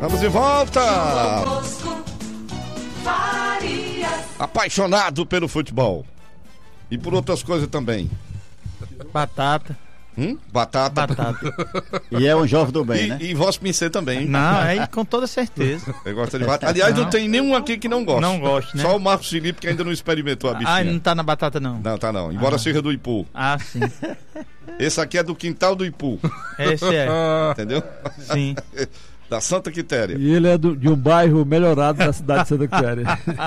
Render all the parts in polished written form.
Estamos de volta! Apaixonado pelo futebol. E por outras coisas também. Batata. Batata. E é um jovem do bem, né? E vosso pincel também, hein? Não, aí com toda certeza. Você gosta de batata? Aliás, não tem nenhum aqui que não gosta. Não gosto, né? Só o Marcos Felipe que ainda não experimentou a bichinha. Não tá na batata, não. Não, tá não. Embora seja do Ipu. Sim. Esse aqui é do quintal do Ipu. Esse é. Entendeu? Sim. Da Santa Quitéria. E ele é de um bairro melhorado da cidade de Santa Quitéria.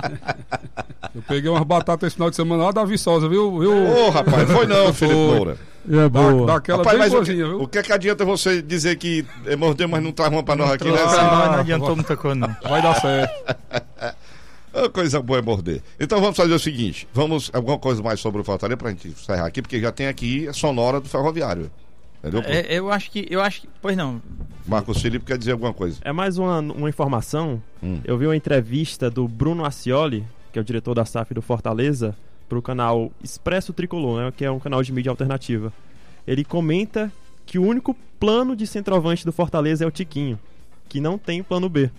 Eu peguei umas batatas esse final de semana lá da Viçosa, viu? Ô, rapaz, foi não, Felipe Moura. É boa. Daquela Rapaz, bem mas boazinha, viu? o que é que adianta você dizer que mordeu, mas não traz uma pra nós aqui, né? Não adiantou muita coisa, não. Vai dar certo. Coisa boa é morder. Então vamos fazer o seguinte: alguma coisa mais sobre o Fortaleza pra gente encerrar aqui, porque já tem aqui a sonora do Ferroviário. Entendeu? Eu acho que. Pois não. Marcos Felipe quer dizer alguma coisa. É mais uma informação. Eu vi uma entrevista do Bruno Ascioli, que é o diretor da SAF do Fortaleza, pro canal Expresso Tricolor, né, que é um canal de mídia alternativa. Ele comenta que o único plano de centroavante do Fortaleza é o Tiquinho, que não tem plano B.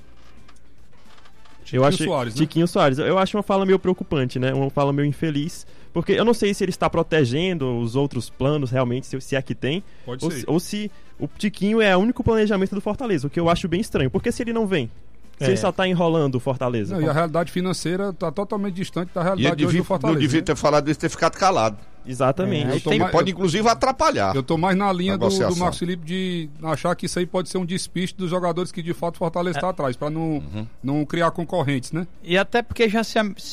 Soares, né? Tiquinho Soares. Eu acho uma fala meio preocupante, né? Uma fala meio infeliz, porque eu não sei se ele está protegendo os outros planos realmente, se é que tem, ou se o Tiquinho é o único planejamento do Fortaleza, o que eu acho bem estranho. Porque se ele não vem, se ele só está enrolando o Fortaleza. Não, e a realidade financeira está totalmente distante da realidade hoje do Fortaleza. Não devia ter falado isso, ter ficado calado. Exatamente. Pode inclusive atrapalhar. Eu tô mais na linha do Marcos Felipe de achar que isso aí pode ser um despiste dos jogadores que de fato o Fortaleza está atrás, para não criar concorrentes, né? E até porque já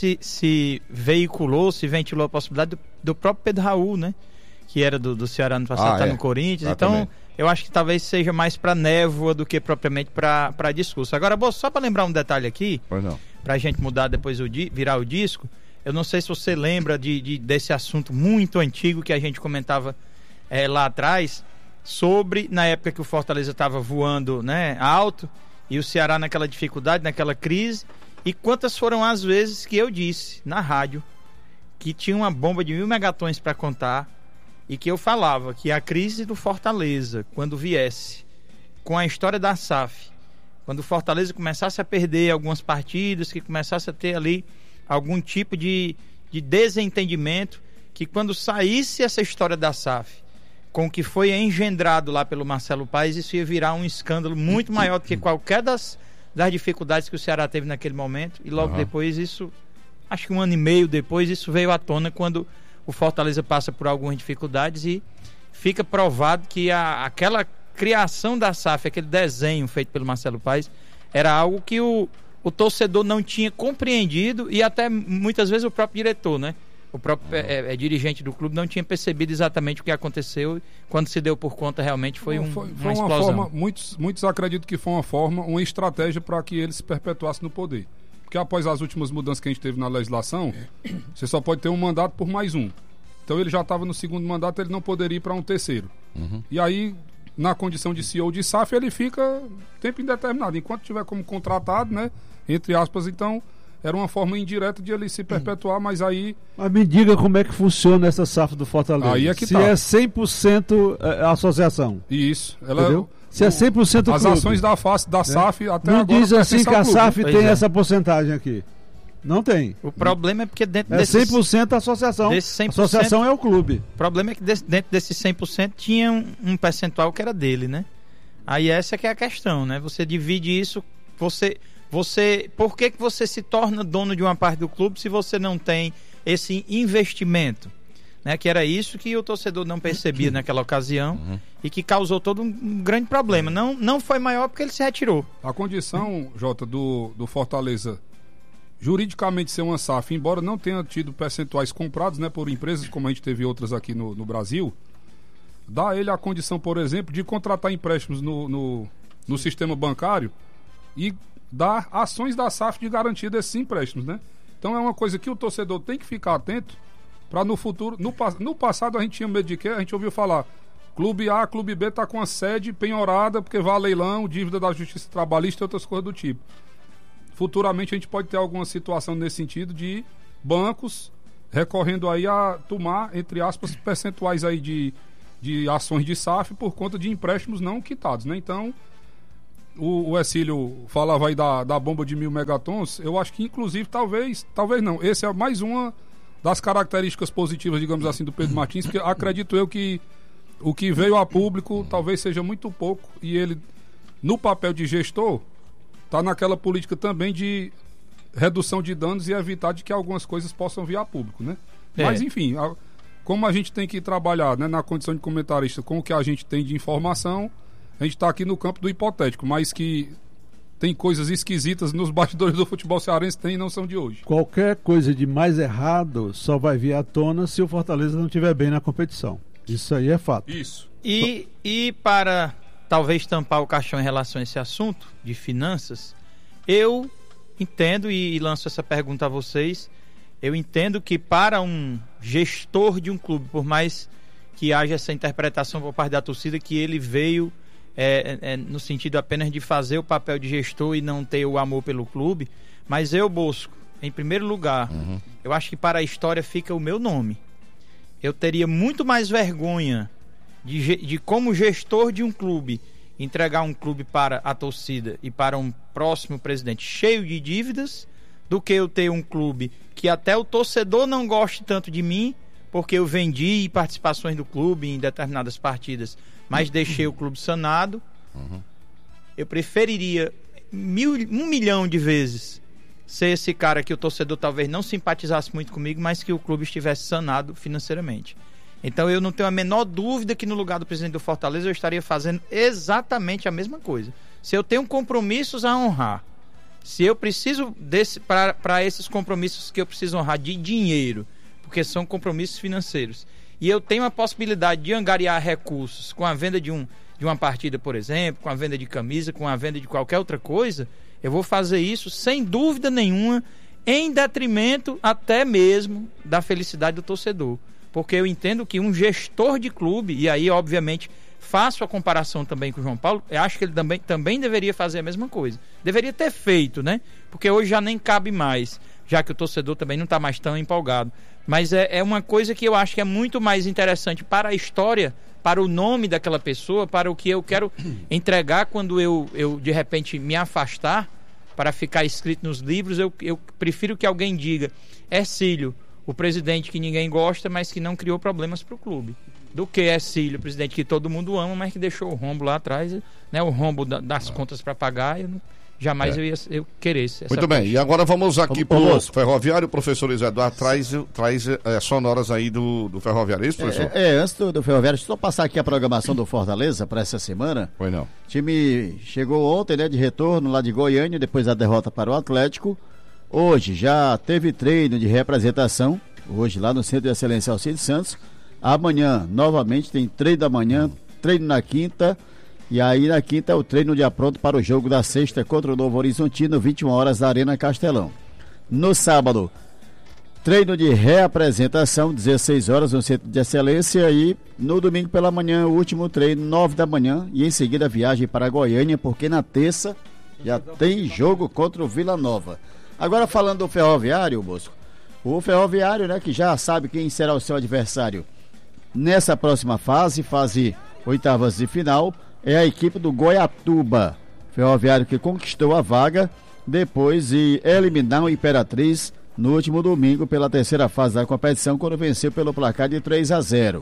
se veiculou, se ventilou a possibilidade do próprio Pedro Raul, né? Que era do Ceará no passado, tá no Corinthians. Então, eu acho que talvez seja mais para névoa do que propriamente para discurso. Agora, só para lembrar um detalhe aqui, para a gente mudar depois virar o disco. Eu não sei se você lembra desse assunto muito antigo que a gente comentava lá atrás, sobre, na época que o Fortaleza estava voando, né, alto, e o Ceará naquela dificuldade, naquela crise, e quantas foram as vezes que eu disse na rádio que tinha uma bomba de 1000 megatons para contar, e que eu falava que a crise do Fortaleza, quando viesse, com a história da SAF, quando o Fortaleza começasse a perder algumas partidas, que começasse a ter ali algum tipo de desentendimento, que quando saísse essa história da SAF, com o que foi engendrado lá pelo Marcelo Paes, isso ia virar um escândalo muito maior do que qualquer das dificuldades que o Ceará teve naquele momento. E logo depois isso, acho que 1 ano e meio depois, isso veio à tona quando o Fortaleza passa por algumas dificuldades e fica provado que aquela criação da SAF, aquele desenho feito pelo Marcelo Paes, era algo que o torcedor não tinha compreendido, e até muitas vezes o próprio diretor, né? O próprio dirigente do clube não tinha percebido exatamente o que aconteceu. Quando se deu por conta, realmente foi uma explosão. Forma, muitos acreditam que foi uma estratégia para que ele se perpetuasse no poder. Porque após as últimas mudanças que a gente teve na legislação, você só pode ter um mandato por mais um. Então ele já estava no segundo mandato, ele não poderia ir para um terceiro. E aí, na condição de CEO de SAF, ele fica tempo indeterminado. Enquanto tiver como contratado, né? Entre aspas, então, era uma forma indireta de ele se perpetuar, mas aí... Mas me diga como é que funciona essa SAF do Fortaleza. Aí é que se é 100% associação. Isso. Entendeu? Se é 100% clube. As ações da SAF até não agora... Não diz assim que a SAF tem essa porcentagem aqui. Não tem. O problema é porque dentro desses... É 100% associação. 100%, associação é o clube. O problema é que dentro desses 100% tinha um percentual que era dele, né? Aí essa que é a questão, né? Você divide isso, por que você se torna dono de uma parte do clube se você não tem esse investimento? Né? Que era isso que o torcedor não percebia naquela ocasião e que causou todo um grande problema. Não foi maior porque ele se retirou. A condição, Jota, do Fortaleza juridicamente ser uma SAF, embora não tenha tido percentuais comprados, né, por empresas como a gente teve outras aqui no Brasil, dá a ele a condição, por exemplo, de contratar empréstimos no sistema bancário e dar ações da SAF de garantia desses empréstimos, né? Então é uma coisa que o torcedor tem que ficar atento para no futuro... No passado a gente tinha medo de quê? A gente ouviu falar, Clube A, Clube B está com a sede penhorada porque vai a leilão, dívida da Justiça Trabalhista e outras coisas do tipo. Futuramente a gente pode ter alguma situação nesse sentido de bancos recorrendo aí a tomar, entre aspas, percentuais aí de ações de SAF por conta de empréstimos não quitados, né? Então... o Ercílio falava aí da bomba de 1000 megatons, eu acho que inclusive talvez não, esse é mais uma das características positivas, digamos assim, do Pedro Martins, porque acredito eu que o que veio a público talvez seja muito pouco, e ele, no papel de gestor, está naquela política também de redução de danos e evitar de que algumas coisas possam vir a público, né? Mas enfim, como a gente tem que trabalhar, né, na condição de comentarista com o que a gente tem de informação, a gente está aqui no campo do hipotético, mas que tem coisas esquisitas nos bastidores do futebol cearense, tem e não são de hoje. Qualquer coisa de mais errado só vai vir à tona se o Fortaleza não estiver bem na competição. Isso aí é fato. Isso. E para talvez tampar o caixão em relação a esse assunto de finanças, eu entendo e lanço essa pergunta a vocês. Eu entendo que para um gestor de um clube, por mais que haja essa interpretação por parte da torcida, que ele veio no sentido apenas de fazer o papel de gestor e não ter o amor pelo clube, mas eu, Bosco, em primeiro lugar, eu acho que para a história fica o meu nome. Eu teria muito mais vergonha de como gestor de um clube, entregar um clube para a torcida e para um próximo presidente cheio de dívidas, do que eu ter um clube que até o torcedor não goste tanto de mim, porque eu vendi participações do clube em determinadas partidas, mas deixei o clube sanado. Eu preferiria 1 milhão de vezes ser esse cara que o torcedor talvez não simpatizasse muito comigo, mas que o clube estivesse sanado financeiramente. Então eu não tenho a menor dúvida que no lugar do presidente do Fortaleza eu estaria fazendo exatamente a mesma coisa. Se eu tenho compromissos a honrar, se eu preciso para esses compromissos que eu preciso honrar de dinheiro, porque são compromissos financeiros, e eu tenho a possibilidade de angariar recursos com a venda de uma partida, por exemplo, com a venda de camisa, com a venda de qualquer outra coisa, eu vou fazer isso sem dúvida nenhuma, em detrimento até mesmo da felicidade do torcedor. Porque eu entendo que um gestor de clube, e aí obviamente faço a comparação também com o João Paulo, eu acho que ele também deveria fazer a mesma coisa. Deveria ter feito, né? Porque hoje já nem cabe mais, já que o torcedor também não está mais tão empolgado. Mas é uma coisa que eu acho que é muito mais interessante para a história, para o nome daquela pessoa, para o que eu quero entregar quando eu de repente me afastar para ficar escrito nos livros. Eu prefiro que alguém diga: Ercílio, o presidente que ninguém gosta, mas que não criou problemas para o clube, do que Ercílio, o presidente que todo mundo ama, mas que deixou o rombo lá atrás, né, o rombo das contas para pagar. Jamais eu queresse. Muito bem, e agora vamos aqui para o Ferroviário. O professor Luiz Eduardo traz sonoras aí do Ferroviário. É isso, professor? Antes do Ferroviário, deixa eu só passar aqui a programação do Fortaleza para essa semana. Foi não. O time chegou ontem, né, de retorno lá de Goiânia, depois da derrota para o Atlético. Hoje já teve treino de representação, hoje lá no Centro de Excelência Alcides Santos. Amanhã, novamente, tem treino da manhã, treino na quinta. E aí na quinta é o treino de apronto para o jogo da sexta contra o Novo Horizontino, 21 horas da Arena Castelão. No sábado, treino de reapresentação, 16 horas no Centro de Excelência. E no domingo pela manhã, o último treino, 9 da manhã. E em seguida viagem para Goiânia, porque na terça já tem jogo contra o Vila Nova. Agora falando do Ferroviário, Bosco. O Ferroviário, né, que já sabe quem será o seu adversário nessa próxima fase oitavas de final, é a equipe do Goiatuba. Ferroviário que conquistou a vaga depois de eliminar o Imperatriz no último domingo pela terceira fase da competição, quando venceu pelo placar de 3-0.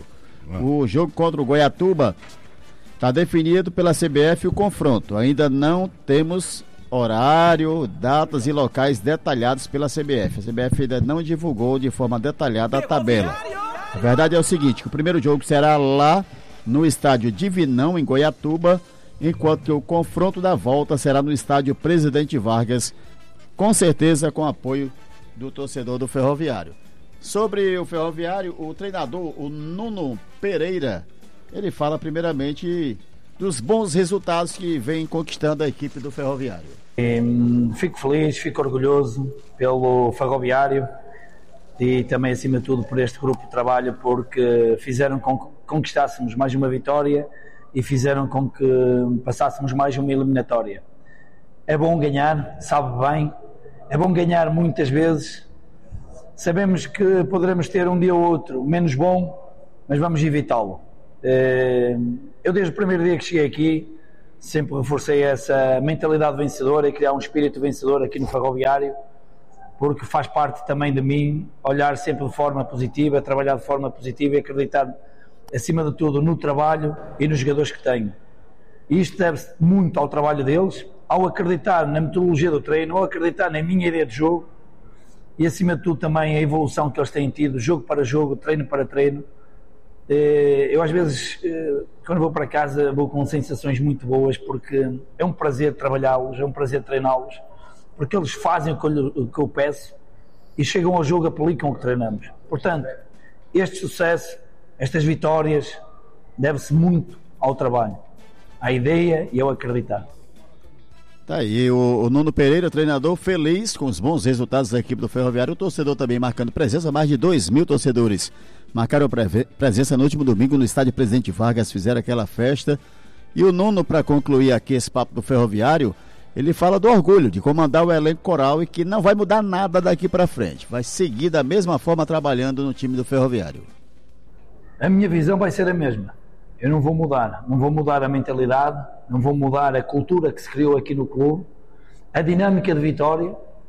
O jogo contra o Goiatuba está definido pela CBF o confronto. Ainda não temos horário, datas e locais detalhados pela CBF. A CBF ainda não divulgou de forma detalhada a tabela. A verdade é o seguinte, que o primeiro jogo será lá no estádio Divinão, em Goiatuba, enquanto que o confronto da volta será no estádio Presidente Vargas, com certeza com apoio do torcedor do Ferroviário. Sobre o Ferroviário, o treinador, o Nuno Pereira, ele fala primeiramente dos bons resultados que vem conquistando a equipe do Ferroviário. Fico feliz, fico orgulhoso pelo Ferroviário e também, acima de tudo, por este grupo de trabalho, porque fizeram com que conquistássemos mais uma vitória e fizeram com que passássemos mais uma eliminatória. É bom ganhar, sabe bem, é bom ganhar muitas vezes. Sabemos que poderemos ter um dia ou outro menos bom, mas vamos evitá-lo. Eu desde o primeiro dia que cheguei aqui sempre reforcei essa mentalidade vencedora e criar um espírito vencedor aqui no Ferroviário, porque faz parte também de mim olhar sempre de forma positiva, trabalhar de forma positiva e acreditar, acima de tudo, no trabalho e nos jogadores que tenho. E isto deve-se muito ao trabalho deles, ao acreditar na metodologia do treino, ao acreditar na minha ideia de jogo e, acima de tudo, também a evolução que eles têm tido, jogo para jogo, treino para treino. Eu, às vezes, quando vou para casa, vou com sensações muito boas, porque é um prazer trabalhá-los, é um prazer treiná-los, porque eles fazem o que eu peço e chegam ao jogo, aplicam o que treinamos. Portanto, este sucesso, estas vitórias, deve-se muito ao trabalho, à ideia e ao acreditar. Tá aí o Nuno Pereira, treinador, feliz com os bons resultados da equipe do Ferroviário. O torcedor também marcando presença, mais de 2.000 torcedores marcaram presença no último domingo no estádio Presidente Vargas, fizeram aquela festa. E o Nuno, para concluir aqui esse papo do Ferroviário, ele fala do orgulho de comandar o elenco coral e que não vai mudar nada daqui para frente, vai seguir da mesma forma trabalhando no time do Ferroviário. A minha visão vai ser a mesma. Eu não vou mudar a mentalidade, não vou mudar a cultura que se criou aqui no clube, a dinâmica de vitória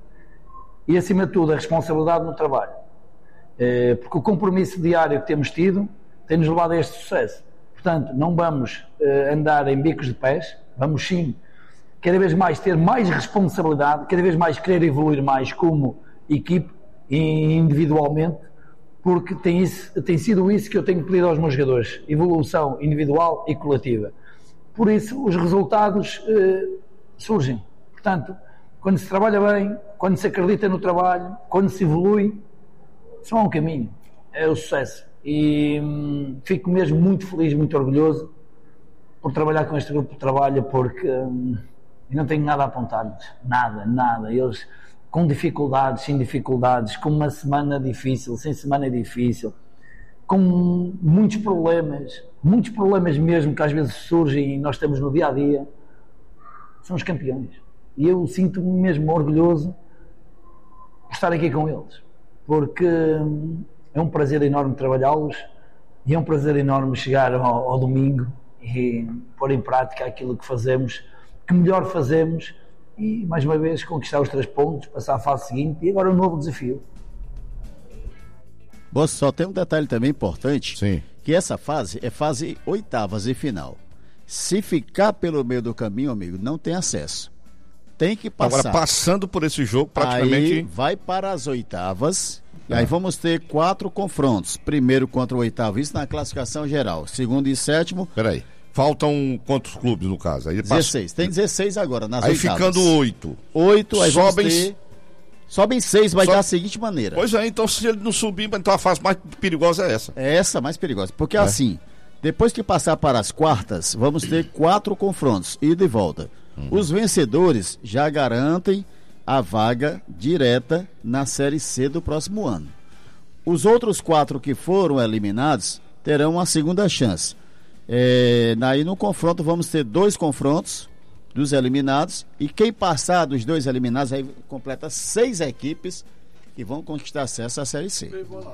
e, acima de tudo, a responsabilidade no trabalho. Porque o compromisso diário que temos tido tem-nos levado a este sucesso. Portanto, não vamos andar em bicos de pés, vamos sim, cada vez mais ter mais responsabilidade, cada vez mais querer evoluir mais como equipe e individualmente, porque tem sido isso que eu tenho pedido aos meus jogadores, evolução individual e coletiva. Por isso, os resultados surgem. Portanto, quando se trabalha bem, quando se acredita no trabalho, quando se evolui, só há um caminho, é o sucesso. E fico mesmo muito feliz, muito orgulhoso por trabalhar com este grupo de trabalho, porque eu não tenho nada a apontar-lhes, nada. Eles com dificuldades, sem dificuldades, com uma semana difícil, sem semana difícil, com muitos problemas mesmo que às vezes surgem e nós estamos no dia a dia, são os campeões. E eu sinto-me mesmo orgulhoso por estar aqui com eles, porque é um prazer enorme trabalhá-los e é um prazer enorme chegar ao domingo e pôr em prática aquilo que fazemos, que melhor fazemos, e mais uma vez conquistar os 3 pontos, passar à fase seguinte e agora um novo desafio. Bom, só tem um detalhe também importante. Sim. Que essa fase é fase oitavas e final. Se ficar pelo meio do caminho, amigo, não tem acesso. Tem que passar. Agora, passando por esse jogo, praticamente... Aí vai para as oitavas, e aí vamos ter 4 confrontos. Primeiro contra o oitavo, isso na classificação geral. Segundo e sétimo... Peraí, faltam quantos clubes no caso? Aí 16, tem 16 agora nas aí oitavas. Ficando 8. 8, aí sobem 6, vai dar da seguinte maneira. Pois é, então se ele não subir, então a fase mais perigosa é essa. É essa mais perigosa, porque assim, depois que passar para as quartas, vamos ter 4 confrontos, ida e volta. Os vencedores já garantem a vaga direta na Série C do próximo ano. Os outros 4 que foram eliminados terão uma segunda chance. Aí no confronto vamos ter 2 confrontos dos eliminados, e quem passar dos 2 eliminados aí completa 6 equipes que vão conquistar acesso à Série C.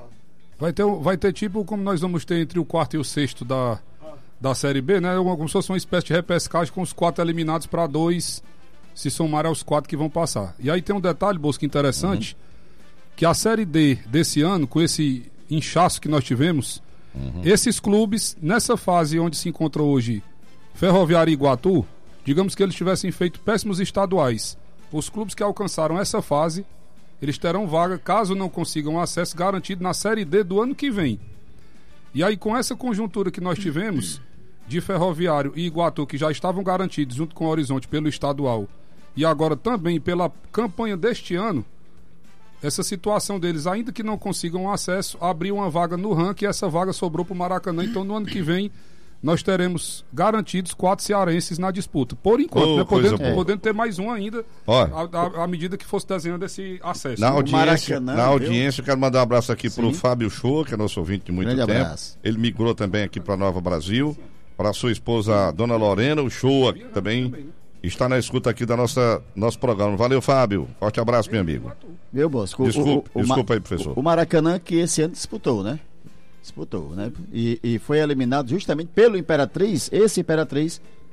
Vai ter tipo como nós vamos ter entre o 4º e o 6º da Série B, né? Como se fosse uma espécie de repescagem com os 4 eliminados para 2 se somar aos 4 que vão passar. E aí tem um detalhe, Bosco, interessante, que a Série D desse ano, com esse inchaço que nós tivemos, esses clubes, nessa fase onde se encontra hoje Ferroviário e Iguatu, digamos que eles tivessem feito péssimos estaduais, os clubes que alcançaram essa fase, eles terão vaga, caso não consigam acesso, garantido na Série D do ano que vem. E aí, com essa conjuntura que nós tivemos de Ferroviário e Iguatu, que já estavam garantidos junto com o Horizonte pelo estadual, e agora também pela campanha deste ano, essa situação deles, ainda que não consigam acesso, abriu uma vaga no ranking e essa vaga sobrou para o Maracanã. Então, no ano que vem, nós teremos garantidos 4 cearenses na disputa. Por enquanto, né? Podendo ter mais um ainda, à medida que fosse desenhando esse acesso. Na audiência, eu quero mandar um abraço aqui para o Fábio Shoa, que é nosso ouvinte de muito tempo. Abraço. Ele migrou também aqui para Nova Brasil. Para a sua esposa, Dona Lorena, o Shoa também está na escuta aqui da nosso programa. Valeu, Fábio. Forte abraço, meu amigo. Meu Bosco. Desculpa aí, professor. O Maracanã que esse ano disputou, né? E foi eliminado justamente pelo Imperatriz. Esse Imperatriz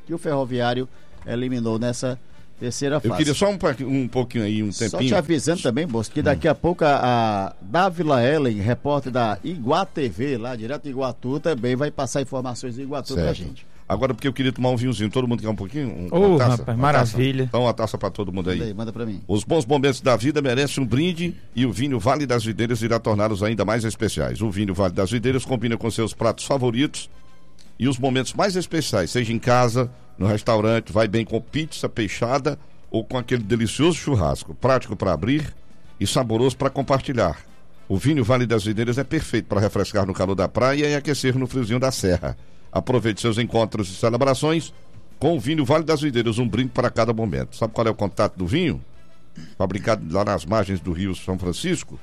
que o Ferroviário eliminou nessa terceira fase. Eu queria só um pouquinho aí, um tempinho. Só te avisando também, Bosco, que daqui a pouco a Dávila Ellen, repórter da Iguá TV, lá direto de Iguatu, também vai passar informações de Iguatu pra gente. Agora, porque eu queria tomar um vinhozinho, todo mundo quer um pouquinho? Rapaz, maravilha. Então, uma taça pra todo mundo aí. Manda pra mim. Os bons momentos da vida merecem um brinde e o vinho Vale das Videiras irá torná-los ainda mais especiais. O vinho Vale das Videiras combina com seus pratos favoritos e os momentos mais especiais, seja em casa, no restaurante, vai bem com pizza, peixada ou com aquele delicioso churrasco, prático para abrir e saboroso para compartilhar. O vinho Vale das Videiras é perfeito para refrescar no calor da praia e aquecer no friozinho da serra. Aproveite seus encontros e celebrações com o vinho Vale das Videiras, um brinde para cada momento. Sabe qual é o contato do vinho? Fabricado lá nas margens do Rio São Francisco,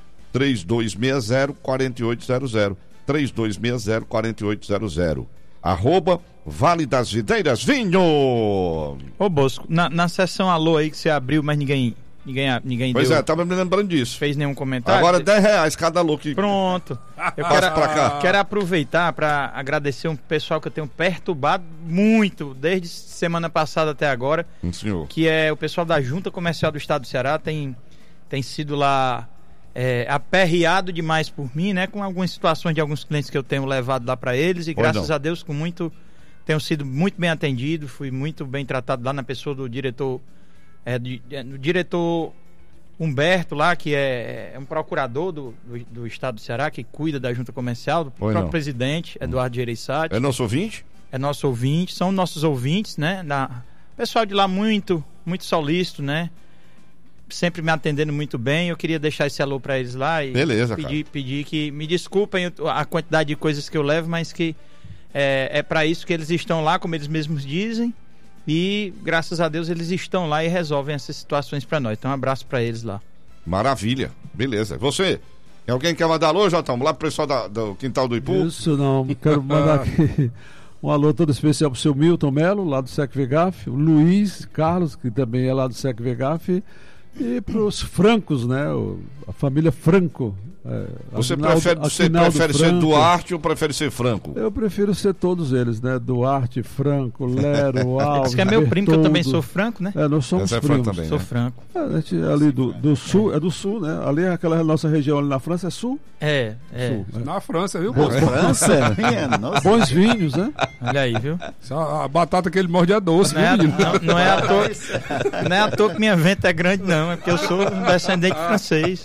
3260-4800, 3260-4800. @Vale das Videiras Vinho. Ô Bosco, na sessão alô aí que você abriu, mas ninguém pois deu, tava me lembrando disso. Fez nenhum comentário. Agora R$10 cada alô que... Pronto. Eu quero aproveitar para agradecer um pessoal que eu tenho perturbado muito desde semana passada até agora, senhor. Que é o pessoal da Junta Comercial do Estado do Ceará. Tem sido lá aperreado demais por mim, né? Com algumas situações de alguns clientes que eu tenho levado lá para eles e graças a Deus tenho sido muito bem atendido, fui muito bem tratado lá na pessoa do diretor do diretor Humberto lá, que é um procurador do Estado do Ceará, que cuida da Junta Comercial, do próprio presidente, Eduardo Gereissati. É nosso ouvinte? É nosso ouvinte, são nossos ouvintes, né? Pessoal de lá muito, muito solícito, né? Sempre me atendendo muito bem. Eu queria deixar esse alô para eles lá e pedir que me desculpem a quantidade de coisas que eu levo, mas que é para isso que eles estão lá, como eles mesmos dizem. E graças a Deus eles estão lá e resolvem essas situações para nós. Então um abraço para eles lá. Maravilha, beleza. Você, alguém quer mandar alô, Jotão? Lá pro pessoal do Quintal do Ipu? Isso não, quero mandar aqui um alô todo especial pro seu Milton Melo, lá do Sec Vegaf, o Luiz Carlos, que também é lá do Sec Vegaf, e pros Francos, né? A família Franco. Você prefere ser Duarte ou prefere ser Franco? Eu prefiro ser todos eles, né? Duarte, Franco, Lero, Alves. Isso que é meu primo, que eu também sou Franco, né? Nós somos primos. Também, sou Franco. A gente ali do sul, é do sul, né? Ali aquela nossa região ali na França é sul? Sul, Na França, viu? França? Bons vinhos, né? Olha aí, viu? A batata que ele morde é doce, viu, menino? Não é à toa que minha venta é grande, não. É porque eu sou um descendente francês.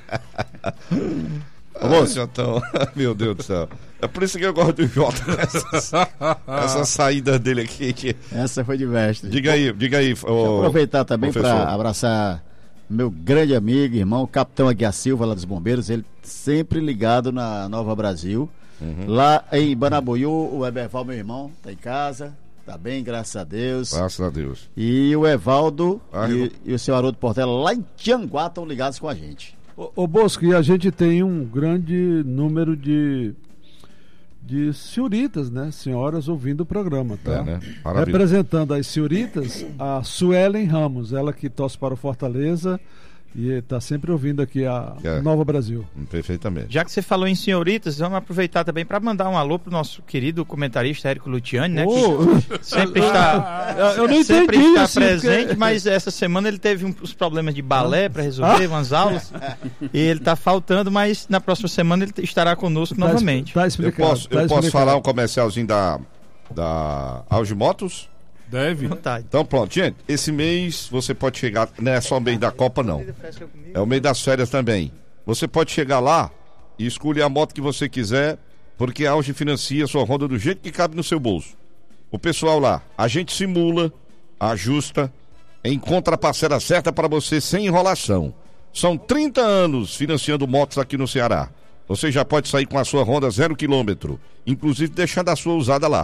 Jotão, meu Deus do céu. É por isso que eu gosto do Jota. Essa saída dele aqui. Essa foi de mestre. Diga aí. Vou aproveitar também para abraçar meu grande amigo, irmão, o capitão Aguiar Silva, lá dos Bombeiros. Ele sempre ligado na Nova Brasil. Lá em Banabuiú, o Eberval, meu irmão, tá em casa. Tá bem, graças a Deus. Graças a Deus. E o Evaldo e o seu Haroldo Portela lá em Tianguá estão ligados com a gente. Ô Bosco, e a gente tem um grande número de senhoritas, né? Senhoras ouvindo o programa, tá? Né? Representando as senhoritas, a Suelen Ramos, ela que torce para o Fortaleza e está sempre ouvindo aqui a Nova Brasil. Perfeitamente. Já que você falou em senhoritas, vamos aproveitar também para mandar um alô pro nosso querido comentarista Érico Luciani, né? Que sempre está, eu não sempre entendi, está assim, presente, porque... mas essa semana ele teve uns problemas de balé para resolver, umas aulas, e ele está faltando, mas na próxima semana ele estará conosco novamente. Tá explicado. Eu posso falar um comercialzinho da Auge Motos? Deve. Então pronto, gente, esse mês você pode chegar, não é só o mês da Copa não, é o mês das férias também. Você pode chegar lá e escolher a moto que você quiser, porque a Auge financia a sua Honda do jeito que cabe no seu bolso. O pessoal lá, a gente simula, ajusta, encontra a parcela certa para você sem enrolação. São 30 anos financiando motos aqui no Ceará. Você já pode sair com a sua Honda 0 km, inclusive deixando a sua usada lá.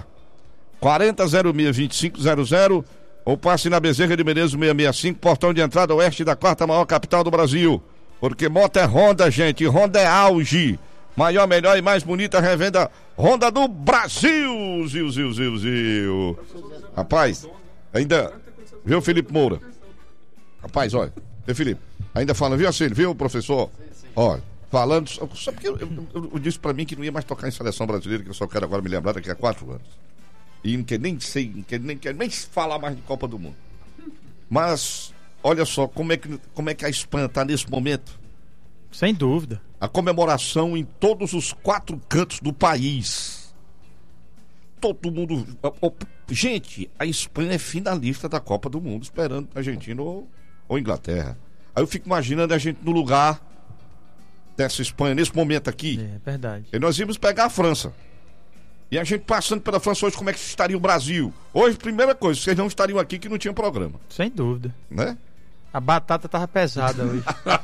4006-2500 ou passe na Bezerra de Menezes 665, portão de entrada oeste da quarta maior capital do Brasil. Porque moto é Honda, gente. Honda é Auge. Maior, melhor e mais bonita revenda Honda do Brasil. Zil. Rapaz, ainda... Viu, Felipe Moura? Rapaz, olha. Felipe, ainda fala, viu assim, viu, professor? Olha, falando... Sabe que eu disse pra mim que não ia mais tocar em seleção brasileira, que eu só quero agora me lembrar daqui a 4 anos. E não quer nem falar mais de Copa do Mundo. Mas, olha só, como é que a Espanha está nesse momento? Sem dúvida. A comemoração em todos os 4 cantos do país. Todo mundo... Gente, a Espanha é finalista da Copa do Mundo, esperando a Argentina ou Inglaterra. Aí eu fico imaginando a gente no lugar dessa Espanha, nesse momento aqui. É verdade. E nós íamos pegar a França. E a gente passando pela França hoje, como é que estaria o Brasil? Hoje, primeira coisa, vocês não estariam aqui que não tinha programa. Sem dúvida. Né? A batata tava pesada hoje.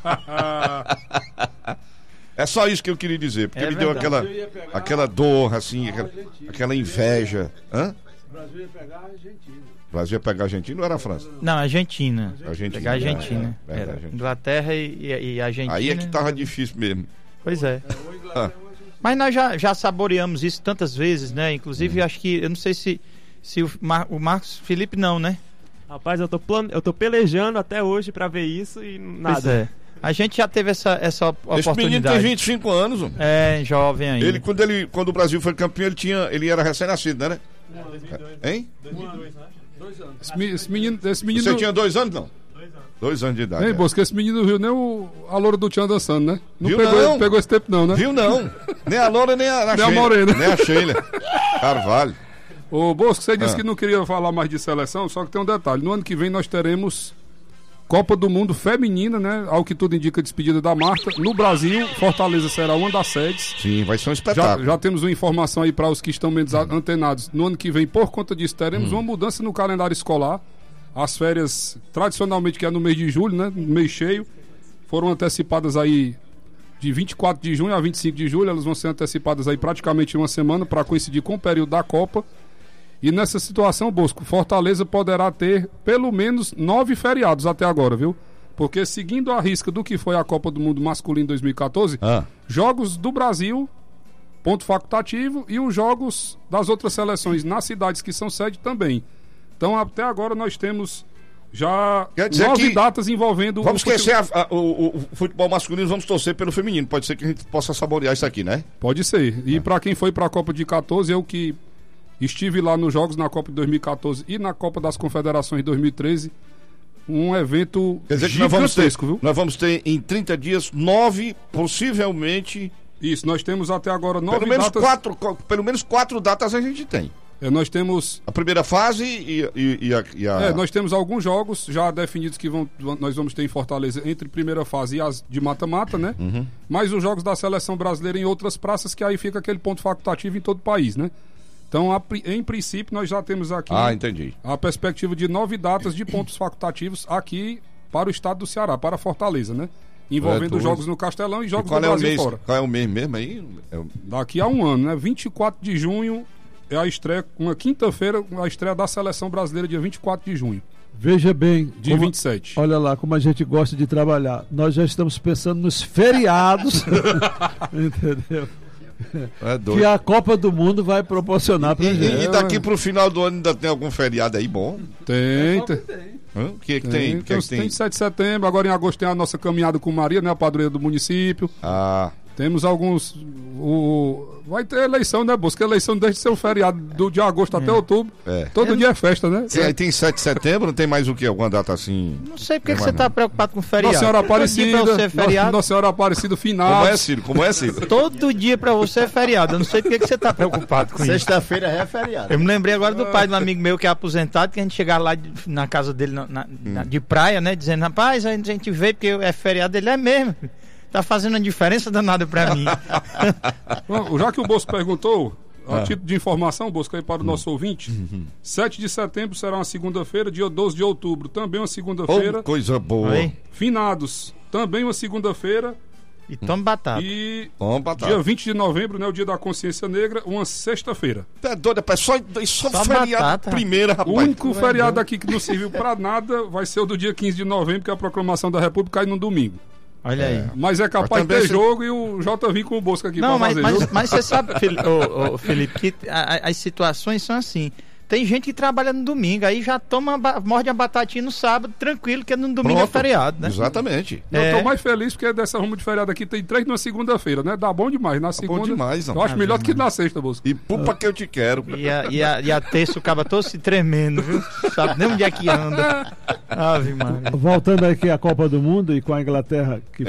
É só isso que eu queria dizer, porque me deu aquela dor, assim, aquela inveja. Hã? O Brasil ia pegar a Argentina. O Brasil ia pegar a Argentina ou era a França? Não, Argentina. Pegar a Argentina. Era Inglaterra e Argentina. Aí é que tava difícil mesmo. Pois é. Mas nós já saboreamos isso tantas vezes, né? Inclusive, acho que, eu não sei se o Marcos Felipe não, né? Rapaz, eu tô pelejando até hoje pra ver isso e nada. Pois é. A gente já teve essa oportunidade. Esse menino tem 25 anos. Mano. É, jovem ainda. Quando o Brasil foi campeão, ele era recém-nascido, né? Não, 2002. Hein? 2002, né? 2 anos. Esse menino... Você tinha 2 anos, não? 2 anos de idade. Ei, Bosco, esse menino não viu nem a loura do Tchan dançando, né? Não pegou esse tempo não, né? Viu não. Nem a loura, nem a Sheila. Morena. Nem a Sheila. Carvalho. Ô, Bosco, você disse que não queria falar mais de seleção, só que tem um detalhe. No ano que vem nós teremos Copa do Mundo Feminina, né? Ao que tudo indica, despedida da Marta. No Brasil, Fortaleza será uma das sedes. Sim, vai ser um espetáculo. Já temos uma informação aí para os que estão menos antenados. No ano que vem, por conta disso, teremos uma mudança no calendário escolar. As férias, tradicionalmente, que é no mês de julho, né? No mês cheio, foram antecipadas aí de 24 de junho a 25 de julho. Elas vão ser antecipadas aí praticamente uma semana para coincidir com o período da Copa. E nessa situação, Bosco, Fortaleza poderá ter pelo menos 9 feriados até agora, viu? Porque seguindo a risca do que foi a Copa do Mundo masculino 2014, jogos do Brasil, ponto facultativo, e os jogos das outras seleções nas cidades que são sede também. Então, até agora, nós temos já 9 datas envolvendo... Vamos esquecer o futebol masculino, vamos torcer pelo feminino. Pode ser que a gente possa saborear isso aqui, né? Pode ser. E para quem foi para a Copa de 14, eu que estive lá nos jogos na Copa de 2014 e na Copa das Confederações de 2013, um evento gigantesco, viu? Nós vamos ter em 30 dias 9, possivelmente... Isso, nós temos até agora 9 datas... Pelo menos 4 datas a gente tem. Nós temos a primeira fase e a... nós temos alguns jogos já definidos que nós vamos ter em Fortaleza entre primeira fase e as de mata-mata, né? Mas os jogos da seleção brasileira em outras praças, que aí fica aquele ponto facultativo em todo o país, né? Então, em princípio, nós já temos aqui entendi. A perspectiva de 9 datas de pontos facultativos aqui para o estado do Ceará, para Fortaleza, né? Envolvendo jogos no Castelão e jogos do Brasil fora. Qual é o mês mesmo aí? Daqui a um ano, né? 24 de junho é a estreia, uma quinta-feira, a estreia da Seleção Brasileira, dia 24 de junho. Veja bem. Dia 27. Olha lá como a gente gosta de trabalhar. Nós já estamos pensando nos feriados. Entendeu? Que a Copa do Mundo vai proporcionar pra gente. E daqui pro final do ano ainda tem algum feriado aí bom? Tem. O que tem? Tem 7 de setembro, agora em agosto tem a nossa caminhada com Maria, né? A padroeira do município. Temos alguns... Vai ter eleição, né, Bosco? A eleição deixa de ser um feriado de agosto até outubro. Todo dia é festa, né? Aí tem 7 de setembro, não tem mais o quê? Alguma data assim? Não sei porque que você está preocupado com feriado. Nossa Senhora Aparecida, Nossa Senhora Aparecida final. Como é, Ciro? Todo dia pra você é feriado. Eu não sei porque que você está preocupado com isso. Sexta-feira é feriado. Eu me lembrei agora do pai de um amigo meu que é aposentado, que a gente chegava lá na casa dele de praia, né? Dizendo, rapaz, a gente veio porque é feriado. Ele é mesmo. Tá fazendo uma diferença danada pra mim. Bom, já que o Bosco perguntou, a título de informação, Bosco, aí para o nosso ouvinte, 7 de setembro será uma segunda-feira, dia 12 de outubro, também uma segunda-feira. Coisa boa. Oi? Finados, também uma segunda-feira. E toma batata. E dia 20 de novembro, né, o dia da consciência negra, uma sexta-feira. É doido, rapaz, só feriado batata. Primeira, rapaz. O único feriado aqui que não serviu pra nada vai ser o do dia 15 de novembro, que é a proclamação da República, cai no domingo. Olha aí. Mas é capaz de ter jogo e o JV com o Bosco aqui pra fazer. Mas você sabe, Felipe, que as situações são assim. Tem gente que trabalha no domingo, aí já morde a batatinha no sábado, tranquilo, que no domingo é feriado, né? Exatamente. Eu tô mais feliz porque dessa rumo de feriado aqui tem 3 na segunda-feira, né? Dá bom demais. Na segunda. Bom demais, eu acho melhor do que na sexta, Bosco. E pupa que eu te quero. E a terça o caba todo se tremendo, viu? Sabe nem onde é que anda. Ave Maria. Voltando aqui à Copa do Mundo e com a Inglaterra que